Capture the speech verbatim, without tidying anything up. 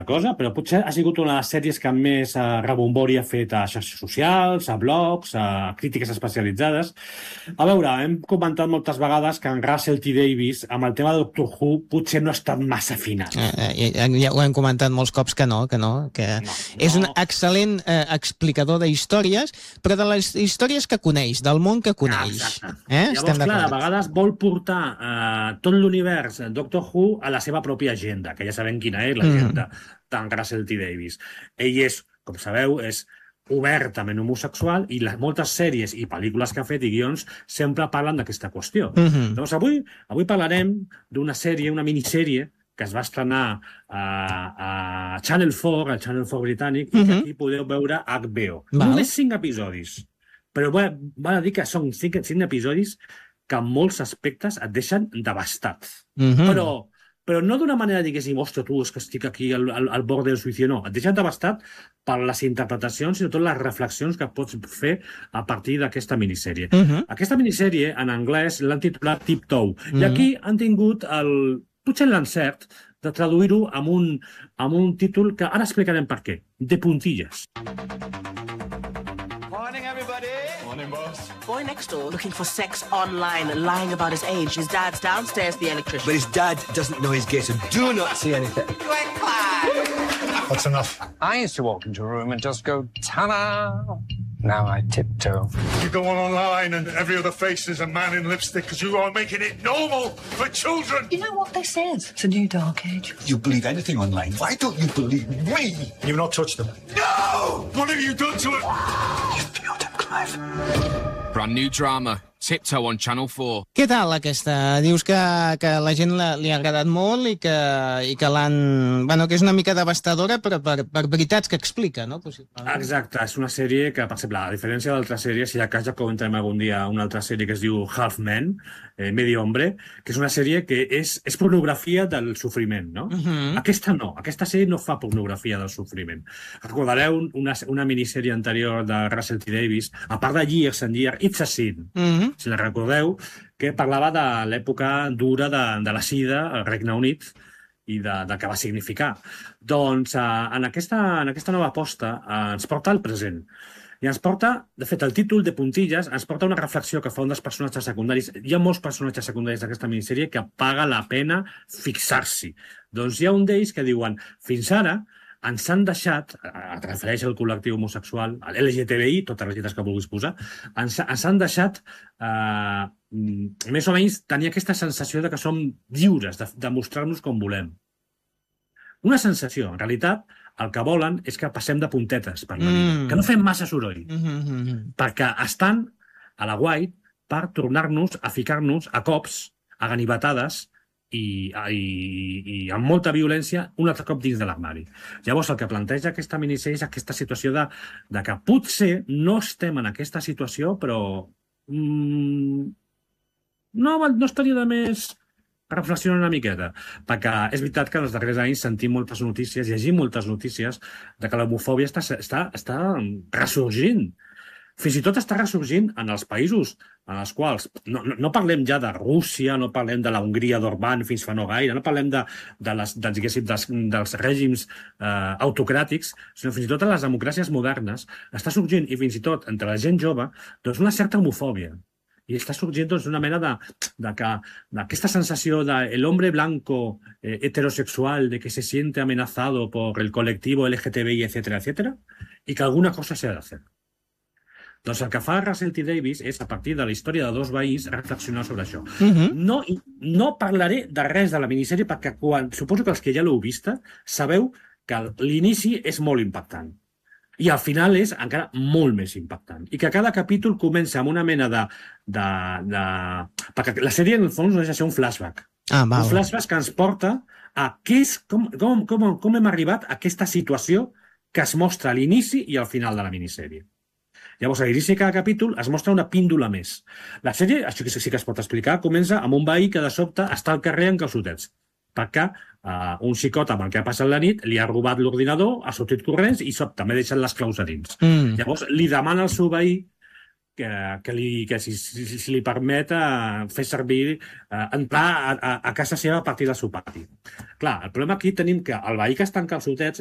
cosa, però potser ha sigut una de les sèries que més uh, rebombori ha fet a xarxes socials, a blogs, a crítiques especialitzades. A veure, hem comentat moltes vegades que en Russell T. Davies, amb el tema de Doctor Who, potser no ha estat massa afinat. Eh, eh, ja ho hem comentat molts cops que no, que no, que no, no. És un excel·lent eh, explicador de històries, però de les històries que coneix, del món que coneix. Exacte. Eh? Llavors, clar, a vegades vol portar eh, tot l'univers Doctor Who a la seva pròpia agenda, que ja sabem quina és l'agenda mm. d'en Russell T. Davies. Ell és, com sabeu, és obertament homosexual i les moltes sèries i pel·lícules que ha fet i guions sempre parlen d'aquesta qüestió. Mm-hmm. Doncs avui, avui parlarem d'una sèrie, una minissèrie que es va estrenar a, a Channel four, al Channel four britànic, mm-hmm. i que aquí podeu veure a H B O. Val. Només cinc episodis. Però va, va dir que són cinc, cinc episodis que en molts aspectes et deixen devastat. Mm-hmm. Però però no d'una manera, diguéssim, ostres, tu, és que estic aquí al, al, al bord del suïcidi, no. Et deixa devastat per les interpretacions i tot les reflexions que pots fer a partir d'aquesta minissèrie. Uh-huh. Aquesta minissèrie, en anglès, l'han titulat Tiptoe, uh-huh. i aquí han tingut el, potser l'encert de traduir-ho amb un, amb un títol que ara explicarem per què, de puntilles. Morning, everybody. Morning, boss. Boy next door looking for sex online, lying about his age. His dad's downstairs, the electrician. But his dad doesn't know his gate, so do not say anything. That's enough. I used to walk into a room and just go, ta-da! Now I tiptoe. You go on online and every other face is a man in lipstick because you are making it normal for children. You know what this is? It's a new dark age. You believe anything online. Why don't you believe me? You've not touched them. No! What have you done to it? You've killed him, Clive. Brand new drama. Tiptoe on Channel four. Què tal aquesta? Dius que, que la gent la, li ha agradat molt i que, i que l'han... Bueno, que és una mica devastadora, però per, per veritats que explica, no? Exacte, és una sèrie que, per exemple, a diferència d'altres sèries, si a cas ja comentarem algun dia una altra sèrie que es diu Half Men, eh, Medio Hombre, que és una sèrie que és, és pornografia del sofriment, no? Uh-huh. Aquesta no, aquesta sèrie no fa pornografia del sofriment. Recordareu una, una minissèrie anterior de Russell T. Davies, a part de Years and Years, It's a Sin. Uh-huh. Si la recordeu, que parlava de l'època dura de, de la sida al Regne Unit i de, de què va significar. Doncs eh, en, aquesta, en aquesta nova aposta eh, ens porta al present. I ens porta, de fet, el títol de puntilles ens porta una reflexió que fa un dels personatges secundaris. Hi ha molts personatges secundaris d'aquesta minissèrie que paga la pena fixar-s'hi. Doncs hi ha un d'ells que diuen, fins ara ens han deixat, et refereix al col·lectiu homosexual, a l'L G T B I, totes les lletres que vulguis posar, ens, ens han deixat eh, més o menys tenir aquesta sensació de que som lliures, de, de mostrar-nos com volem. Una sensació, en realitat, el que volen és que passem de puntetes per la vida, mm. que no fem massa soroll, mm-hmm. perquè estan a la guai per tornar-nos a ficar-nos a cops, a ganivetades, I, i, i amb molta violència un altre cop dins de l'armari. Llavors el que planteja aquesta minissèrie és aquesta situació de, de que potser no estem en aquesta situació, però mm, no, no estaria de més reflexionar una miqueta, perquè és veritat que en els darrers anys sentim moltes notícies, llegim moltes notícies de que l'homofòbia està, està, està ressorgint. Fins i tot està ressorgint en els països en els quals, no, no, no parlem ja de Rússia, no parlem de la Hongria d'Orbán fins fa no gaire, no parlem de, de les, de, dels, dels règims eh, autocràtics, sinó fins i tot en les democràcies modernes està sorgint, i fins i tot entre la gent jove, doncs una certa homofòbia. I està sorgint doncs, una mena de, de que, d'aquesta sensació de el hombre blanco eh, heterosexual de que se siente amenazado por el colectivo L G T B I, etcétera, etcétera, i que alguna cosa se ha de hacer. Doncs el que fa Russell T. Davies és, a partir de la història de dos veïns, reflexionar sobre això. Uh-huh. No, no parlaré de res de la minissèrie perquè quan, suposo que els que ja l'heu vista sabeu que l'inici és molt impactant. I al final és encara molt més impactant. I que cada capítol comença amb una mena de... de, de... perquè la sèrie, en el fons, no deixa ser un flashback. Ah, val. Un flashback que ens porta a què és, com, com, com, com hem arribat a aquesta situació que es mostra a l'inici i al final de la minissèrie. Llavors, a l'inici de cada capítol es mostra una píndola més. La sèrie, això sí que es pot explicar, comença amb un veí que de sobte està al carrer en calçotets, perquè uh, un xicot amb el que ha passat la nit li ha robat l'ordinador, ha sortit corrents i sobte, m'he deixat les claus a dins. Mm. Llavors, li demana al seu veí que, que, li, que si, si, si li permet uh, fer servir, uh, entrar a, a, a casa seva a partir del seu pati. Clar, el problema aquí tenim que el veí que està en calçotets